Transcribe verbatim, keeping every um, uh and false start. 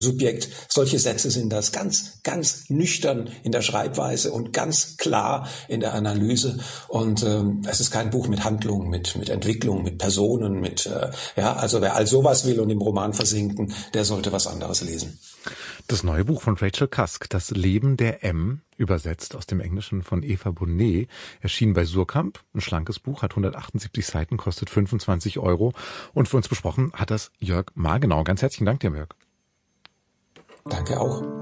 Subjekt. Solche Sätze sind das, ganz, ganz nüchtern in der Schreibweise und ganz klar in der Analyse. Und ähm, es ist kein Buch mit Handlung, mit mit Entwicklung, mit Personen, mit äh, ja, also wer all sowas will und im Roman versinken, der sollte was anderes lesen. Das neue Buch von Rachel Cusk, Das Leben der M, übersetzt aus dem Englischen von Eva Bonnet, erschien bei Suhrkamp. Ein schlankes Buch, hat hundertachtundsiebzig Seiten, kostet fünfundzwanzig Euro. Und für uns besprochen hat das Jörg Margenau. Ganz herzlichen Dank dir, Jörg. Danke auch.